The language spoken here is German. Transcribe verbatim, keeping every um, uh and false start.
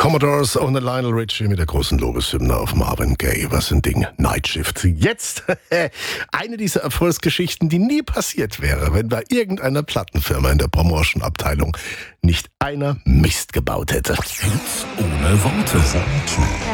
Commodores ohne Lionel Richie mit der großen Lobeshymne auf Marvin Gaye. Was ein Ding. Night Shift. Jetzt eine dieser Erfolgsgeschichten, die nie passiert wäre, wenn bei irgendeiner Plattenfirma in der Promotion-Abteilung nicht einer Mist gebaut hätte. Hits ohne Worte.